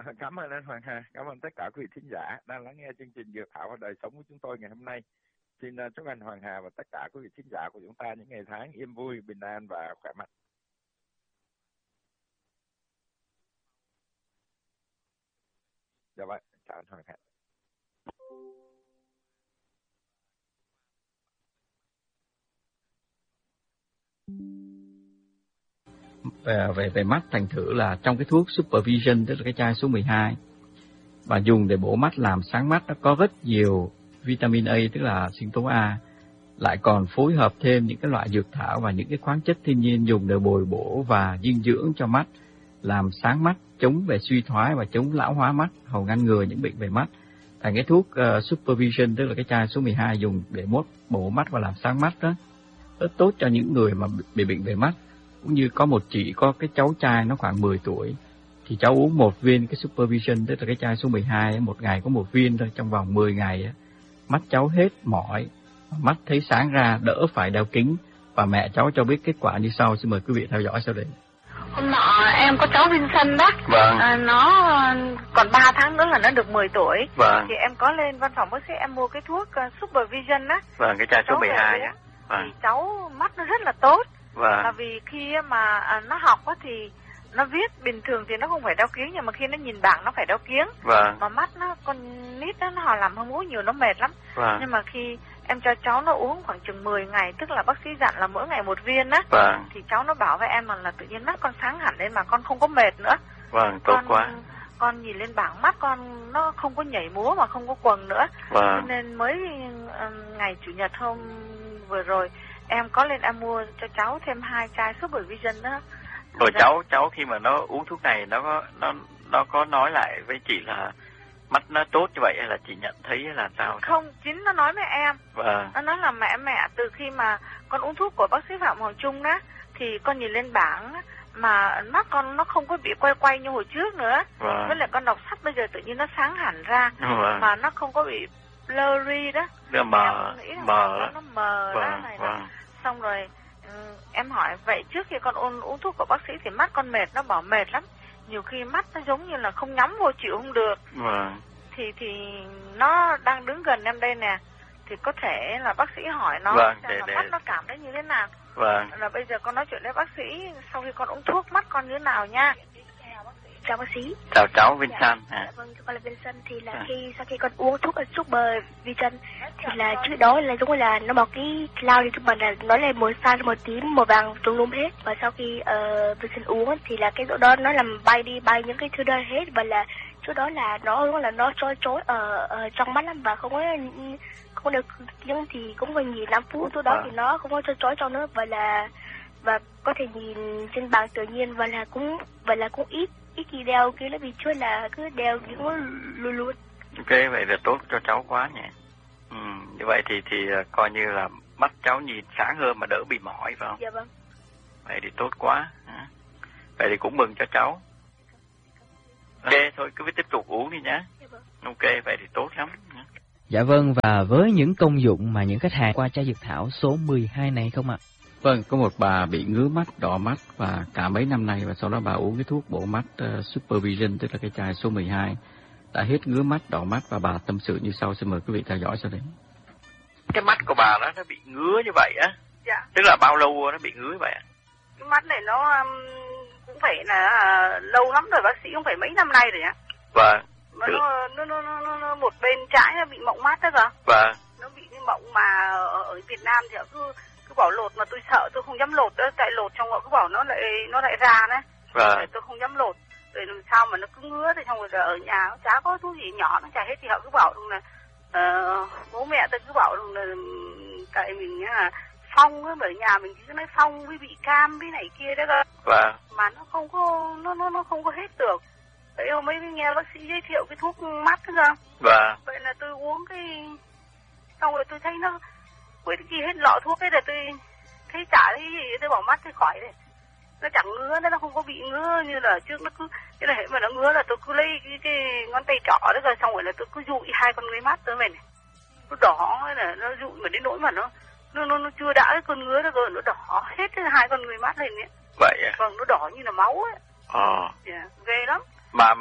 Cảm ơn anh Hoàng Hà, cảm ơn tất cả quý vị thính giả đang lắng nghe chương trình Dược Thảo và Đời Sống của chúng tôi ngày hôm nay. Xin chúc anh Hoàng Hà và tất cả quý vị thính giả của chúng ta những ngày tháng yên vui, bình an và khỏe mạnh. Dạ vâng, chào anh Hoàng Hà. Về mắt, thành thử là trong cái thuốc Supervision, tức là cái chai số 12 và dùng để bổ mắt làm sáng mắt, nó có rất nhiều vitamin A, tức là sinh tố A, lại còn phối hợp thêm những cái loại dược thảo và những cái khoáng chất thiên nhiên dùng để bồi bổ và dinh dưỡng cho mắt, làm sáng mắt, chống về suy thoái và chống lão hóa mắt, hầu ngăn ngừa những bệnh về mắt. Thành cái thuốc Supervision, tức là cái chai số 12 dùng để bổ mắt và làm sáng mắt đó, rất tốt cho những người mà bị bệnh về mắt. Cũng như có một chị có cái cháu trai nó khoảng 10 tuổi, thì cháu uống một viên cái Supervision, tức là cái chai số 12, một ngày có một viên thôi, trong vòng 10 ngày mắt cháu hết mỏi, mắt thấy sáng ra, đỡ phải đeo kính, và mẹ cháu cho biết kết quả như sau. Xin mời quý vị theo dõi sau đây. Hôm nọ em có cháu Vincent đó. Vâng. Nó còn 3 tháng nữa là nó được 10 tuổi. Vâng. Thì em có lên văn phòng bác sĩ, em mua cái thuốc Supervision á. Vâng, cái chai số 12 á. Vâng. Thì cháu mắt nó rất là tốt. Vâng. Là vì khi mà nó học á thì nó viết bình thường thì nó không phải đeo kiếng, nhưng mà khi nó nhìn bảng nó phải đeo kiếng. Vâng. Mà mắt nó, con nít đó, nó làm không uống nhiều nó mệt lắm. Vâng. Nhưng mà khi em cho cháu nó uống khoảng chừng 10 ngày, tức là bác sĩ dặn là mỗi ngày một viên á. Vâng. Thì cháu nó bảo với em là tự nhiên mắt con sáng hẳn lên mà con không có mệt nữa. Vâng, tốt quá. Con nhìn lên bảng mắt con nó không có nhảy múa mà không có quầng nữa. Vâng. Cho nên mới ngày Chủ nhật hôm vừa rồi em có lên em mua cho cháu thêm 2 chai Supervision đó. Rồi cháu khi mà nó uống thuốc này nó có nói lại với chị là mắt nó tốt như vậy, hay là chị nhận thấy là sao? Không, chính nó nói với em. Vâng. Nó nói là mẹ từ khi mà con uống thuốc của bác sĩ Phạm Hoàng Trung đó thì con nhìn lên bảng mà mắt con nó không có bị quay như hồi trước nữa. Vâng. Với lại con đọc sách bây giờ tự nhiên nó sáng hẳn ra. Vâng. Mà nó không có bị blurry đó. Nó mờ đó. Nó mờ vâng, đó này. Vâng. Xong rồi em hỏi vậy trước khi con uống thuốc của bác sĩ thì mắt con mệt, nó bảo mệt lắm. Nhiều khi mắt nó giống như là không nhắm vô chịu không được. Vâng. Thì nó đang đứng gần em đây nè. Thì có thể là bác sĩ hỏi nó vâng, xem là mắt nó cảm thấy như thế nào. Vâng. Là bây giờ con nói chuyện với bác sĩ sau khi con uống thuốc mắt con như thế nào nha. Chào bác sĩ. Chào cháu Vincent. Dạ, vâng, con là Vincent. Thì là sau khi con uống thuốc Supervision thì là trước đó là giống như là nó một cái lao đi cho mình là nó là màu xanh, màu tím, màu vàng tùm lum hết. Và sau khi Vincent uống thì là cái chỗ đó nó làm bay những cái thứ đó hết. Và là chỗ đó là nó chói ở trong mắt lắm và không được tiếng thì cũng phải nhìn 5 phút. Chỗ đó thì nó không có chói trong nữa và có thể nhìn trên bảng tự nhiên và là cũng ít khi đeo kia, là vì chưa là cứ đeo những luôn. Ok, vậy là tốt cho cháu quá nhỉ. Như vậy thì coi như là mắt cháu nhìn sáng hơn mà đỡ bị mỏi phải không? Dạ vâng. Vậy thì tốt quá. Vậy thì cũng mừng cho cháu. Ok, thôi cứ tiếp tục uống đi nhé. Dạ vâng. Ok, vậy thì tốt lắm. Dạ vâng, và với những công dụng mà những khách hàng qua chai dược thảo số 12 này không ạ? Vâng, có một bà bị ngứa mắt, đỏ mắt và cả mấy năm nay, và sau đó bà uống cái thuốc bổ mắt Supervision, tức là cái chai số 12, đã hết ngứa mắt, đỏ mắt, và bà tâm sự như sau. Xin mời quý vị theo dõi sau đây. Cái mắt của bà đó nó bị ngứa như vậy á? Dạ. Tức là bao lâu nó bị ngứa như vậy ạ? Cái mắt này nó cũng phải là lâu lắm rồi, bác sĩ cũng phải mấy năm nay rồi ạ. Vâng. Nó một bên trái nó bị mộng mắt đó cơ. Vâng. Nó bị cái mộng mà ở Việt Nam thì cứ bảo lột, mà tôi sợ, tôi không dám lột đó, tại lột trong họ cứ bảo nó lại ra đấy. Vâng. Tôi không dám lột, rồi làm sao mà nó cứ ngứa, thì xong rồi ở nhà nó chả có thuốc gì nhỏ nó chả hết, thì họ cứ bảo là bố mẹ tôi cứ bảo là tại mình là phong ở nhà mình cứ nói phong với bị cam với này kia đó cơ. Vâng. Mà nó không có hết được. Vậy hôm ấy nghe bác sĩ giới thiệu cái thuốc mắt đó cơ. Vâng. Vậy là tôi uống xong rồi tôi thấy nó với khi hết lọ thuốc ấy, là tôi thấy chả thấy gì, tôi bỏ mắt tôi khỏi đấy. Nó chẳng ngứa, nó không có bị ngứa như là trước. Nó cứ cái này mà nó ngứa là tôi cứ lấy cái ngón tay trỏ đó rồi, xong rồi là tôi cứ dụi 2 con lưới mắt tới mình này. Nó đỏ là nó dụi mà đến nỗi mà nó chưa đã cái cơn ngứa đó rồi, nó đỏ hết 2 con lưới mắt lên ấy. Vậy à? Vâng, nó đỏ như là máu ấy. Yeah, ghê lắm. Mà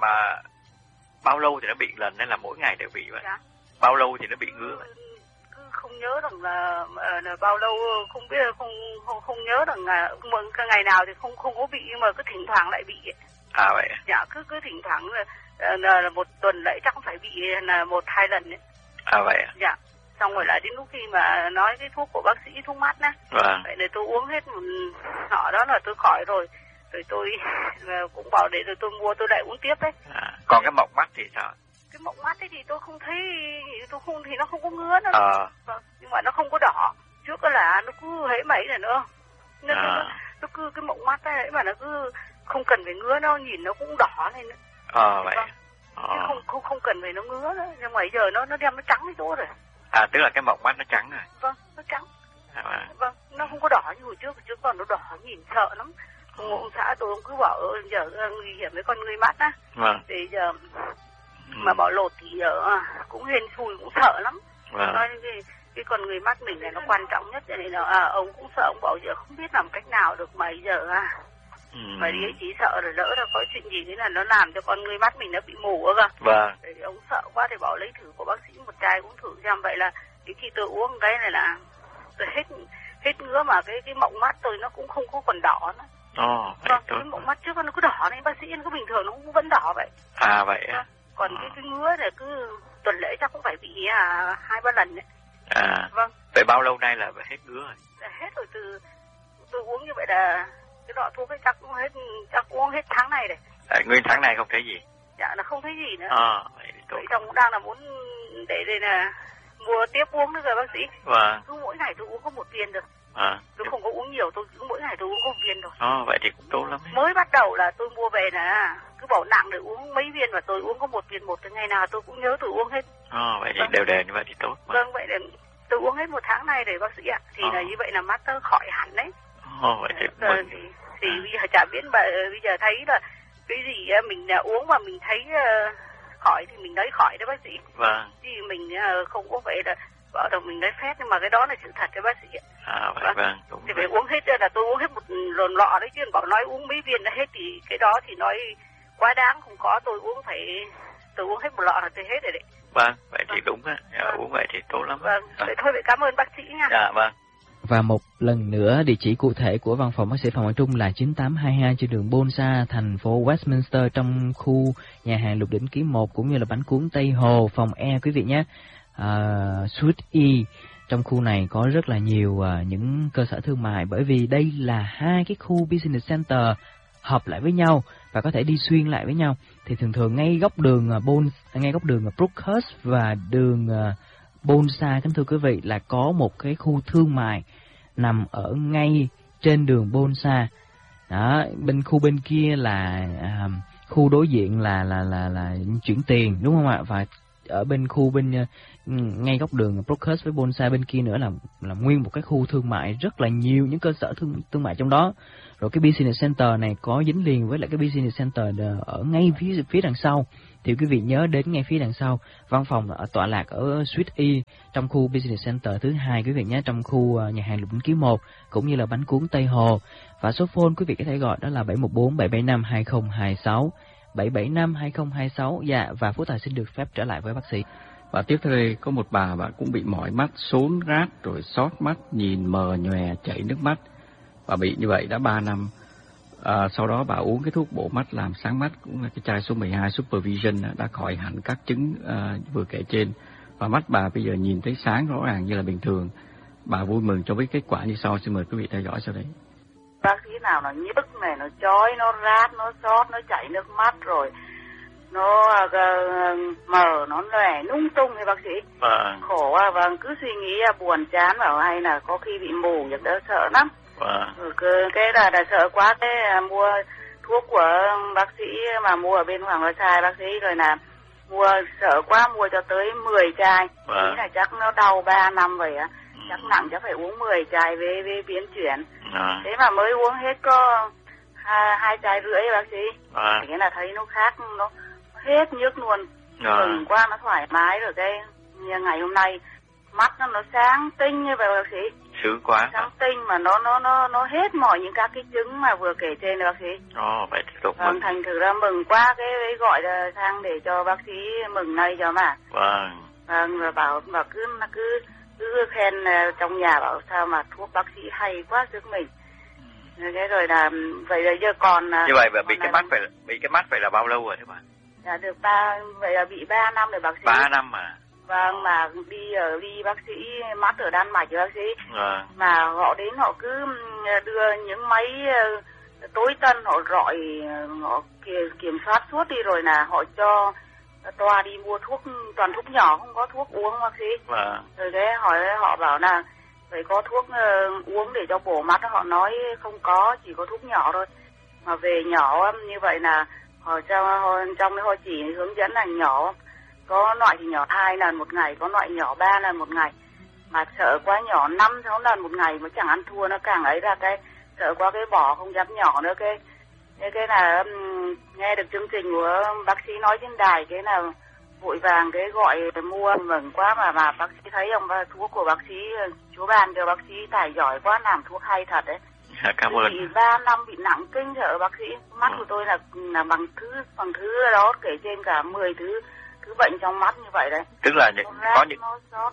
bao lâu thì nó bị lần hay là mỗi ngày đều bị vậy? Dạ. Bao lâu thì nó bị ngứa vậy? Không nhớ rằng là bao lâu, không biết, không nhớ rằng là ngày nào thì không có bị, nhưng mà cứ thỉnh thoảng lại bị. À vậy. Dạ, cứ thỉnh thoảng là một tuần lại chắc phải bị là 1-2 lần đấy. À vậy. Dạ. Xong rồi lại đến lúc khi mà nói cái thuốc của bác sĩ, thuốc mắt á. Vâng. Vậy là tôi uống hết một nọ đó là tôi khỏi rồi. Rồi tôi cũng bảo để rồi tôi mua, tôi lại uống tiếp đấy. Còn cái mộng mắt thì sao? Cái mộng mắt ấy thì tôi không thấy, thì nó không có ngứa nữa. Vâng, nhưng mà nó không có đỏ. Trước là nó cứ hễ mấy này nữa. Nó cứ cái mộng mắt ấy mà nó cứ không cần phải ngứa, nó nhìn nó cũng đỏ lên nữa. Vậy. Vâng. Không cần phải nó ngứa nữa, nhưng mà giờ nó đem nó trắng cái chỗ rồi. Tức là cái mộng mắt nó trắng rồi. Vâng, nó trắng. Vâng, nó không có đỏ như hồi trước còn nó đỏ, nhìn sợ lắm. Ông xã tôi cứ bảo giờ nguy hiểm với con người mắt á. Vâng. Thì giờ mà bảo lột thì giờ cũng hên xui, cũng sợ lắm. Vâng. Nói cái con người mắt mình này nó quan trọng nhất, cho nên là ông cũng sợ, ông bảo giờ không biết làm cách nào được mà giờ mà đi ấy chỉ sợ rồi lỡ là có chuyện gì thế là nó làm cho con người mắt mình nó bị mù cơ. Vâng. Thì ông sợ quá thì bảo lấy thử của bác sĩ một chai cũng thử xem. Vậy là khi tôi uống cái này là tôi hết ngứa, mà cái mộng mắt tôi nó cũng không có còn đỏ nữa. Vâng, cái mộng mắt trước nó cứ đỏ này, bác sĩ nó cứ bình thường nó cũng vẫn đỏ vậy. Vậy. Vâng. Còn cái ngứa này cứ tuần lễ chắc cũng phải bị 2-3 lần đấy. Vâng. Vậy bao lâu nay là hết ngứa rồi? Hết rồi, từ tôi uống như vậy là cái lọ thuốc ấy chắc uống hết tháng này này. Nguyên tháng này không thấy gì? Dạ, là không thấy gì nữa. Vậy chồng cũng đang là muốn để đây là mua tiếp uống nữa rồi bác sĩ. Vâng. Cứ mỗi ngày tôi uống có 1 viên được. Tôi không có uống nhiều, tôi cứ mỗi ngày tôi uống có 1 viên thôi. Vậy thì cũng tốt lắm. Mới bắt đầu là tôi mua về là cứ bảo nặng để uống mấy viên, và tôi uống có 1 viên một, từ ngày nào tôi cũng nhớ tôi uống hết. Vậy thì đều đều như vậy thì tốt. Vâng, vậy là tôi uống hết 1 tháng này rồi bác sĩ ạ. Thì là như vậy là mắt tôi khỏi hẳn đấy. Vậy thì bây giờ chả biết mà bây giờ thấy là cái gì mình uống mà mình thấy khỏi thì mình lấy khỏi đấy bác sĩ. Vâng. Thì mình không có phải là bảo đồng mình lấy phép, nhưng mà cái đó là sự thật đấy bác sĩ ạ. Vâng. Thì phải uống hết, là tôi uống hết 1 lọ đấy chứ, bảo nói uống mấy viên là hết thì cái đó thì nói quá đáng, không có. Tôi uống hết 1 lọ là tôi hết rồi đấy. Vâng, vậy thì đúng á. Uống vậy thì tốt lắm. Vâng, vậy thôi, vậy cảm ơn bác sĩ nha. Dạ, vâng. Và một lần nữa, địa chỉ cụ thể của văn phòng bác sĩ Phạm Quang Trung là 9822 trên đường Bonsa, thành phố Westminster, trong khu nhà hàng Lục Đỉnh Ký 1 cũng như là bánh cuốn Tây Hồ, phòng E quý vị nhé. Suite E. Trong khu này có rất là nhiều những cơ sở thương mại, bởi vì đây là 2 cái khu business center hợp lại với nhau và có thể đi xuyên lại với nhau. Thì thường ngay góc đường Brookhurst và đường Bonsa, kính thưa quý vị, là có một cái khu thương mại nằm ở ngay trên đường Bonsa. Đó, bên kia là khu đối diện là chuyển tiền, đúng không ạ? Và ở bên ngay góc đường Brookhurst với Bonsa bên kia nữa là nguyên một cái khu thương mại, rất là nhiều những cơ sở thương mại trong đó. Rồi cái business center này có dính liền với lại cái business center ở ngay phía đằng sau. Thì quý vị nhớ đến ngay phía đằng sau, văn phòng ở tọa lạc ở Suite E trong khu business center thứ 2 quý vị nhé, trong khu nhà hàng Lục Đỉnh Ký 1 cũng như là bánh cuốn Tây Hồ. Và số phone quý vị có thể gọi đó là 714 775 2026. 775 2026. Dạ, và Phú Tài xin được phép trở lại với bác sĩ. Và tiếp theo đây có một bà cũng bị mỏi mắt, sốn rát rồi xót mắt, nhìn mờ nhòe, chảy nước mắt. Và bị như vậy đã 3 năm. Sau đó bà uống cái thuốc bổ mắt làm sáng mắt, cũng là cái chai số 12 Supervision, đã khỏi hẳn các chứng vừa kể trên. Và mắt bà bây giờ nhìn thấy sáng rõ ràng như là bình thường. Bà vui mừng cho biết kết quả như sau. Xin mời quý vị theo dõi sau đây. Bác sĩ nào nó nhức này, nó chói, nó rát, nó xót, nó chảy nước mắt, rồi nó mờ, nó lòe lung tung thì bác sĩ. Vâng. Khổ à, vâng, cứ suy nghĩ buồn chán, bảo hay là có khi bị mù, giật đỡ sợ lắm. Vâng. Cái là sợ quá, cái mua thuốc của bác sĩ mà mua ở bên Hoàng Hoa Sai bác sĩ, rồi là mua sợ quá, mua cho tới 10 chai. Vâng. Nghĩ là chắc nó đau 3 năm vậy á. Chắc nặng chắc phải uống 10 chai với biến chuyển. Thế mà mới uống hết có 2 chai rưỡi bác sĩ. Thì cái là thấy nó khác, nó hết nhức luôn. Mừng quá, nó thoải mái rồi. Cái ngày hôm nay mắt nó sáng tinh như vậy bác sĩ. sướng quá. Sáng tinh mà nó hết mọi những các cái chứng mà vừa kể trên này bác sĩ. Vậy thì tốt mừng. Thành thử ra mừng quá, cái gọi là sang để cho bác sĩ mừng ngay cho mà. Vâng, rồi bảo cứ khen trong nhà bảo sao mà thuốc bác sĩ hay quá sức mình. Thế rồi là vậy là giờ còn như vậy mà bị cái mắt phải là bao lâu rồi thế bạn? Dạ được vậy là bị 3 năm rồi bác sĩ. 3 năm mà. Vâng, mà đi bác sĩ mắt ở Đan Mạch bác sĩ. Mà họ đến họ cứ đưa những máy tối tân họ rọi, họ kiểm soát suốt đi rồi là họ cho toa đi mua thuốc, toàn thuốc nhỏ không có thuốc uống bác sĩ. Rồi thế hỏi họ bảo là phải có thuốc uống để cho bổ mắt, họ nói không có, chỉ có thuốc nhỏ thôi. Mà về nhỏ như vậy là họ trong họ chỉ hướng dẫn là nhỏ, có loại thì nhỏ 2 lần một ngày, có loại nhỏ 3 lần một ngày. Mà sợ quá, nhỏ 5-6 lần một ngày mà chẳng ăn thua, nó càng ấy ra cái sợ quá, cái bỏ không dám nhỏ nữa. Cái là nghe được chương trình của bác sĩ nói trên đài, cái là vội vàng cái gọi mua, mừng quá mà bác sĩ thấy không, thuốc của bác sĩ chú ban cho bác sĩ tài giỏi quá, làm thuốc hay thật đấy. Cảm ơn. Bị 3 năm bị nặng kinh sợ bác sĩ, mắt của tôi là bằng thứ đó kể trên cả 10 thứ bệnh trong mắt như vậy đấy. Tức là có những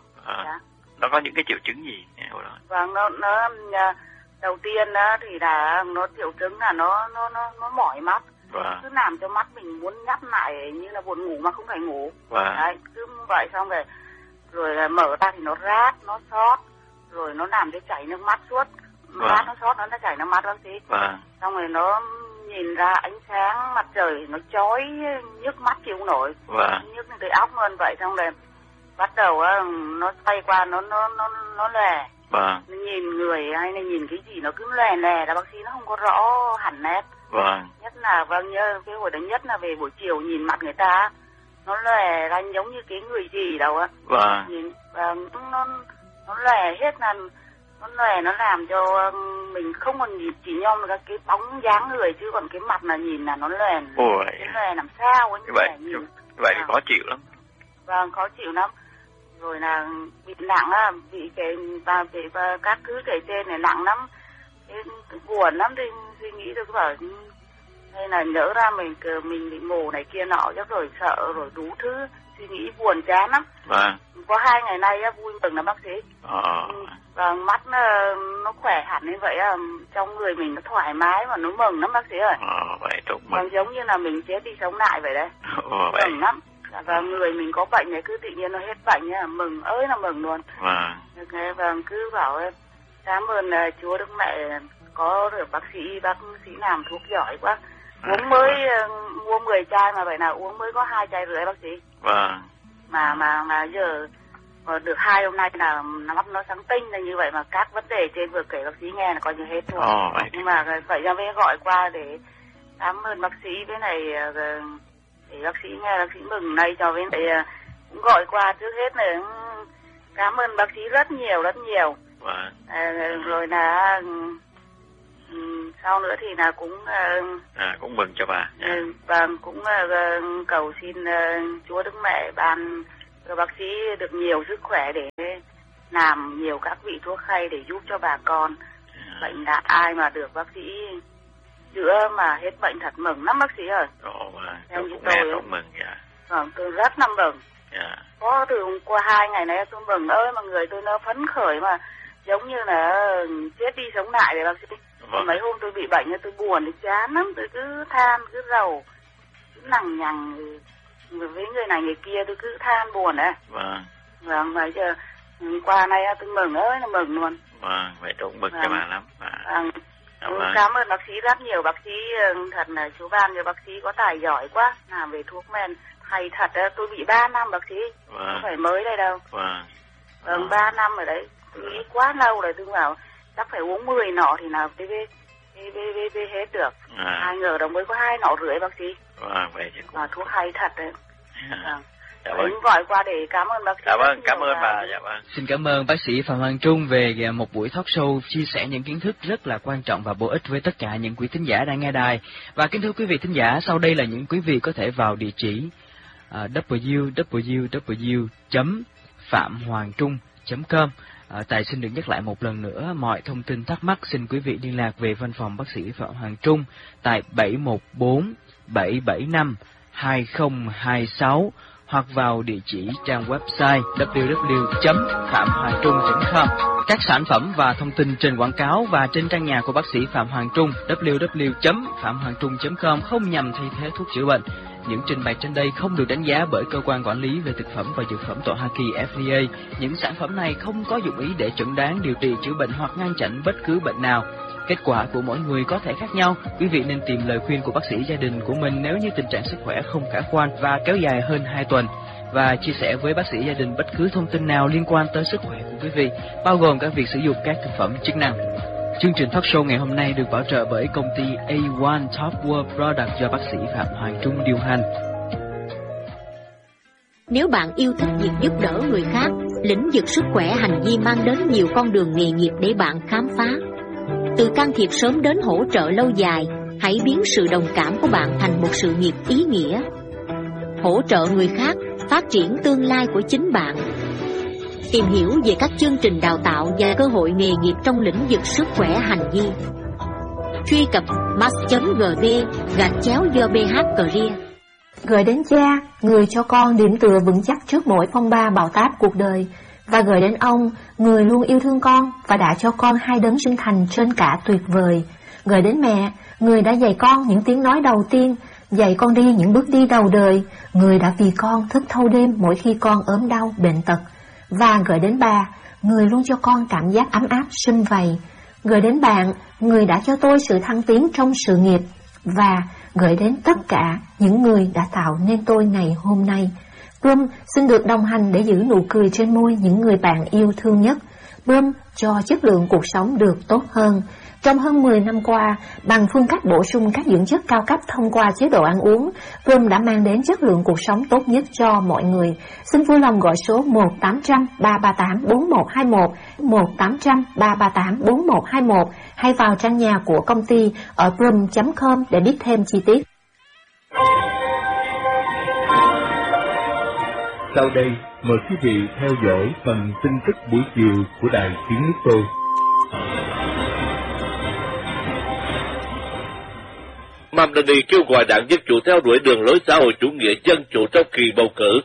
nó có những cái triệu chứng gì? Vâng, nó đầu tiên đó thì là nó triệu chứng là nó mỏi mắt. Cứ làm cho mắt mình muốn nhắm lại như là buồn ngủ mà không phải ngủ. Đấy, cứ vậy xong rồi là mở ra thì nó rát, nó xót, rồi nó làm cho chảy nước mắt suốt. Rát nó xót, nó chảy nước mắt bác sĩ. Xong rồi nó nhìn ra ánh sáng mặt trời nó chói, nhức mắt chịu nổi, nhức tới óc luôn vậy. Xong rồi bắt đầu nó xoay qua, nó lè. Nó nhìn người hay là nhìn cái gì nó cứ lè là bác sĩ nó không có rõ hẳn nét. Nhất là nhớ cái hồi đó nhất là về buổi chiều nhìn mặt người ta nó lè ra giống như cái người gì đâu á. Nhìn nó lè hết, là nó lè, nó làm cho mình không còn nhìn, chỉ nhom cái bóng dáng người, chứ còn cái mặt là nhìn là nó lè. Cái lè làm sao ấy, vậy thì khó chịu lắm. Vâng, khó chịu lắm. Rồi là bị nặng á, bị các thứ kể trên này nặng lắm, buồn lắm. Thì suy nghĩ tôi cứ bảo hay là nhớ ra mình bị mù này kia nọ, chắc rồi sợ rồi đủ thứ suy nghĩ buồn chán lắm. Có 2 ngày nay vui mừng là bác sĩ. Và mắt nó khỏe hẳn như vậy, trong người mình nó thoải mái và nó mừng lắm bác sĩ ơi. Vậy tốt mừng. Giống như là mình chết đi sống lại vậy đấy. Mừng lắm. Và người mình có bệnh này cứ tự nhiên nó hết bệnh nhá, mừng ơi là mừng luôn. Vâng, cứ bảo cảm ơn Chúa Đức Mẹ có được bác sĩ làm thuốc giỏi quá. Uống mới mua 10 chai mà vậy nào uống mới có 2 chai rưỡi bác sĩ. Mà giờ được 2 hôm nay là mắt nó sáng tinh là như vậy, mà các vấn đề trên vừa kể bác sĩ nghe là coi như hết thôi. Nhưng mà vậy ra mới gọi qua để cảm ơn bác sĩ với này, để bác sĩ nghe bác sĩ mừng nay cho với này, cũng gọi qua trước hết là cảm ơn bác sĩ rất nhiều. Rồi là sau nữa thì là cũng cũng mừng cho bà. Vâng, cũng cầu xin Chúa Đức Mẹ ban cho bác sĩ được nhiều sức khỏe để làm nhiều các vị thuốc hay để giúp cho bà con. Bệnh là ai mà được bác sĩ chữa mà hết bệnh thật mừng lắm bác sĩ ơi. Tôi cũng nghe tôi mừng. Vâng, tôi rất mừng. Có từ qua 2 ngày này tôi mừng ơi, mà người tôi nó phấn khởi mà giống như là chết đi sống lại đấy bác sĩ. Mấy hôm tôi bị bệnh tôi buồn, tôi chán lắm, tôi cứ than, cứ rầu, cứ lằng nhằng với người này người kia, tôi cứ than buồn đấy. Vâng, bây giờ qua nay tôi mừng ơi là mừng luôn. Vậy tôi cũng mừng cho bà lắm. Cảm ơn bác sĩ rất nhiều, bác sĩ thật là chú ban cho bác sĩ có tài giỏi quá, làm về thuốc men hay thật. Tôi bị 3 năm bác sĩ, không phải mới đây đâu. 3 năm rồi đấy, tôi nghĩ quá lâu rồi, tôi bảo chắc phải uống 10 nọ thì nào bê hết được. Ai ngờ đâu mới có 2 nọ rưỡi bác sĩ. Vậy chứ cũng thuốc hay thật đấy. Gọi qua để cảm ơn bác sĩ. Cảm ơn bà. Xin cảm ơn bác sĩ Phạm Hoàng Trung về một buổi talk show chia sẻ những kiến thức rất là quan trọng và bổ ích với tất cả những quý thính giả đang nghe đài. Và kính thưa quý vị thính giả, sau đây là những quý vị có thể vào địa chỉ www.phạm-hoàng-trung.com Tài xin được nhắc lại một lần nữa, mọi thông tin thắc mắc xin quý vị liên lạc về văn phòng bác sĩ Phạm Hoàng Trung tại 714 775 2026 hoặc vào địa chỉ trang website www.phạm-hoàng-trung.com. Các sản phẩm và thông tin trên quảng cáo và trên trang nhà của bác sĩ Phạm Hoàng Trung www.phạm-hoàng-trung.com không nhằm thay thế thuốc chữa bệnh. Những trình bày trên đây không được đánh giá bởi cơ quan quản lý về thực phẩm và dược phẩm tại Hoa Kỳ FDA. Những sản phẩm này không có dụng ý để chẩn đoán, điều trị, chữa bệnh hoặc ngăn chặn bất cứ bệnh nào. Kết quả của mỗi người có thể khác nhau. Quý vị nên tìm lời khuyên của bác sĩ gia đình của mình nếu như tình trạng sức khỏe không khả quan và kéo dài hơn 2 tuần. Và chia sẻ với bác sĩ gia đình bất cứ thông tin nào liên quan tới sức khỏe của quý vị, bao gồm cả việc sử dụng các thực phẩm chức năng. Chương trình talk show ngày hôm nay được bảo trợ bởi công ty A1 Top World Product do bác sĩ Phạm Hoàng Trung điều hành. Nếu bạn yêu thích việc giúp đỡ người khác, lĩnh vực sức khỏe hành vi mang đến nhiều con đường nghề nghiệp để bạn khám phá. Từ can thiệp sớm đến hỗ trợ lâu dài, hãy biến sự đồng cảm của bạn thành một sự nghiệp ý nghĩa. Hỗ trợ người khác, phát triển tương lai của chính bạn. Tìm hiểu về các chương trình đào tạo và cơ hội nghề nghiệp trong lĩnh vực sức khỏe hành vi. Truy cập max.gv/do-bh-career. Gửi đến cha, người cho con điểm tựa vững chắc trước mỗi phong ba bão táp cuộc đời, và gửi đến ông, người luôn yêu thương con và đã cho con 2 đấng sinh thành trên cả tuyệt vời. Gửi đến mẹ, người đã dạy con những tiếng nói đầu tiên, dạy con đi những bước đi đầu đời, người đã vì con thức thâu đêm mỗi khi con ốm đau, bệnh tật. Và gửi đến bà, người luôn cho con cảm giác ấm áp, sum vầy. Gửi đến bạn, người đã cho tôi sự thăng tiến trong sự nghiệp. Và gửi đến tất cả những người đã tạo nên tôi ngày hôm nay. Plum xin được đồng hành để giữ nụ cười trên môi những người bạn yêu thương nhất. Plum cho chất lượng cuộc sống được tốt hơn. Trong hơn 10 năm qua, bằng phương cách bổ sung các dưỡng chất cao cấp thông qua chế độ ăn uống, Plum đã mang đến chất lượng cuộc sống tốt nhất cho mọi người. Xin vui lòng gọi số 1-800-338-4121, 1-800-338-4121 hay vào trang nhà của công ty ở plum.com để biết thêm chi tiết. Sau đây, mời quý vị theo dõi phần tin tức buổi chiều của Đài Tiếng Nước Tôi. Mamdani kêu gọi đảng Dân Chủ theo đuổi đường lối xã hội chủ nghĩa dân chủ trong kỳ bầu cử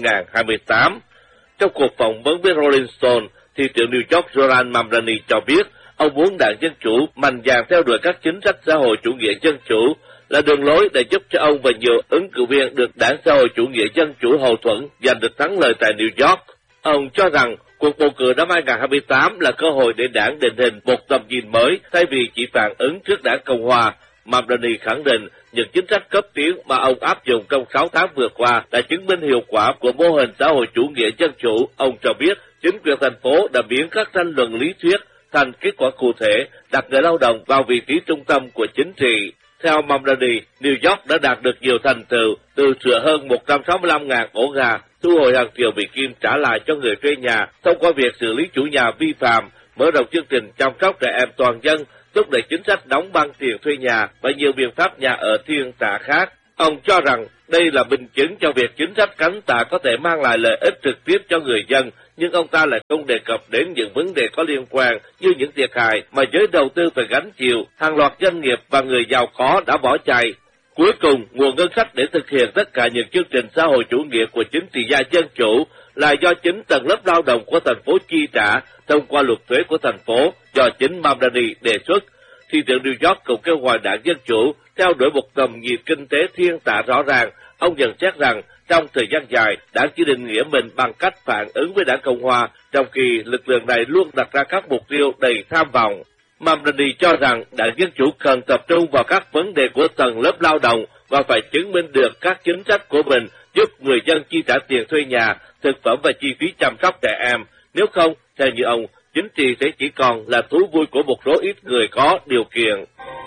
2028. Trong cuộc phỏng vấn với Rolling Stone, thị trưởng New York Zoran Mamdani cho biết ông muốn đảng Dân Chủ mạnh dạn theo đuổi các chính sách xã hội chủ nghĩa dân chủ là đường lối để giúp cho ông và nhiều ứng cử viên được đảng xã hội chủ nghĩa dân chủ hậu thuẫn giành được thắng lợi tại New York. Ông cho rằng cuộc bầu cử năm 2028 là cơ hội để đảng định hình một tầm nhìn mới thay vì chỉ phản ứng trước đảng Cộng hòa. Mamdani khẳng định những chính sách cấp tiến mà ông áp dụng trong 6 tháng vừa qua đã chứng minh hiệu quả của mô hình xã hội chủ nghĩa dân chủ. Ông cho biết chính quyền thành phố đã biến các tranh luận lý thuyết thành kết quả cụ thể, đặt người lao động vào vị trí trung tâm của chính trị. Theo Mamdani, New York đã đạt được nhiều thành tựu từ sửa hơn 165.000 ổ gà, thu hồi hàng triệu Mỹ Kim trả lại cho người thuê nhà thông qua việc xử lý chủ nhà vi phạm, mở rộng chương trình chăm sóc trẻ em toàn dân, thúc đẩy chính sách đóng băng tiền thuê nhà và nhiều biện pháp nhà ở thiên tạ khác. Ông cho rằng đây là minh chứng cho việc chính sách cánh tả có thể mang lại lợi ích trực tiếp cho người dân, nhưng ông ta lại không đề cập đến những vấn đề có liên quan như những thiệt hại mà giới đầu tư phải gánh chịu, hàng loạt doanh nghiệp và người giàu có đã bỏ chạy. Cuối cùng, nguồn ngân sách để thực hiện tất cả những chương trình xã hội chủ nghĩa của chính trị gia dân chủ là do chính tầng lớp lao động của thành phố chi trả thông qua luật thuế của thành phố do chính Mamdani đề xuất. Thị trưởng New York cũng kêu gọi đảng Dân Chủ theo đuổi một tầm nhìn kinh tế thiên tả rõ ràng. Ông nhận xét rằng trong thời gian dài, đảng chỉ định nghĩa mình bằng cách phản ứng với đảng Cộng hòa, trong khi lực lượng này luôn đặt ra các mục tiêu đầy tham vọng. Mamdani cho rằng đảng Dân Chủ cần tập trung vào các vấn đề của tầng lớp lao động và phải chứng minh được các chính sách của mình giúp người dân chi trả tiền thuê nhà, thực phẩm và chi phí chăm sóc trẻ em. Nếu không, theo như ông, chính trị sẽ chỉ còn là thú vui của một số ít người có điều kiện.